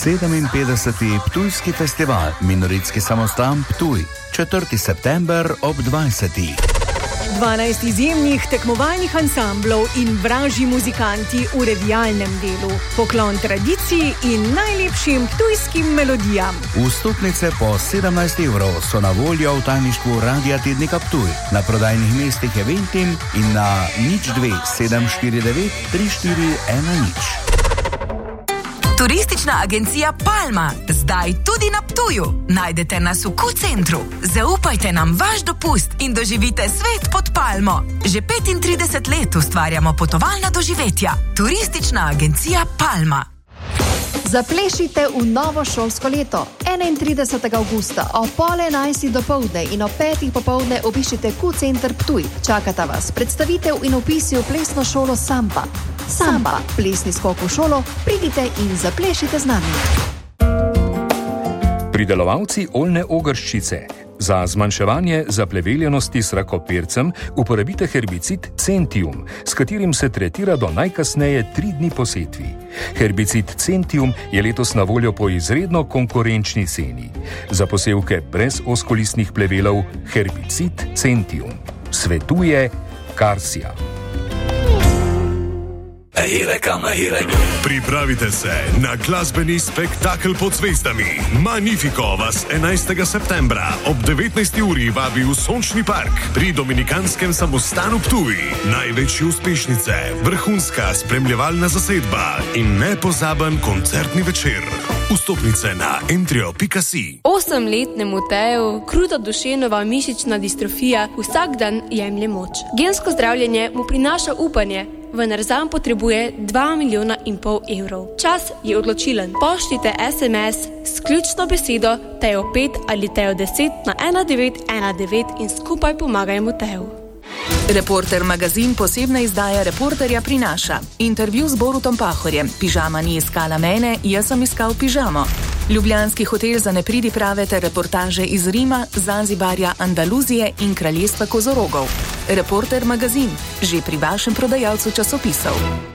57. Ptujski festival Minoritski samostan Ptuj, 4. september ob 20. 12 izjemnih tekmovalnih ansamblov in vražji muzikanti v revijalnem delu. Poklon tradiciji in najlepšim ptujskim melodijam. Vstopnice po 17 € so na voljo v tajništvu Radia Tednika Ptuj, na prodajnih mestih Eventim in na 02 749 3410. Turistična agencija Palma, zdaj tudi na Ptuju. Najdete nas v Q-centru. Zaupajte nam vaš dopust in doživite svet pod palmo. Že 35 let ustvarjamo potovalna doživetja. Turistična agencija Palma. Zaplešite v novo šolsko leto. 31. avgusta ob 10:30 dopoldne in ob 5. popoldne obiščite Q-center Ptuj. Čakata vas predstavitev in vpisi v plesno šolo Samba. Samba, plesni skok v šolo, pridite in zaplešite z nami. Pridelovalci oljne ogrščice. Za zmanjševanje zapleveljenosti s rakopircem uporabite herbicid Centium, s katerim se tretira do najkasneje 3 dni po setvi. Herbicid Centium je letos na voljo po izredno konkurenčni ceni. Za posevke brez ozkolistnih plevelov herbicid Centium. Svetuje Karsija. Pripravite se na glasbeni spektakel pod zvezdami. Magnifico vas 11. septembra ob 19. uri vabi v Sončni park pri Dominikanskem samostanu Ptuj. Največje uspešnice, vrhunska spremljevalna zasedba in nepozaben koncertni večer. Vstopnice na entrio.si. 8-letnemu Teju kruta duševnova mišična distrofija vsak dan jemlje moč. Gensko zdravljenje mu prinaša upanje, vendar zanj potrebuje 2,5 milijona evrov. Čas je odločilen. Pošljite SMS s ključno besedo Tejo 5 ali Tejo 10 na 1919 in skupaj pomagajmo Teju. Reporter magazin posebna izdaja Reporterja prinaša. Intervju z Borutom Pahorjem. Pižama ni iskala mene, jaz sem iskal pižamo. Ljubljanski hotel za nepridiprave ter reportaže iz Rima, Zanzibarja, Andaluzije in kraljestva kozorogov. Reporter magazin, že pri vašem prodajalcu časopisov.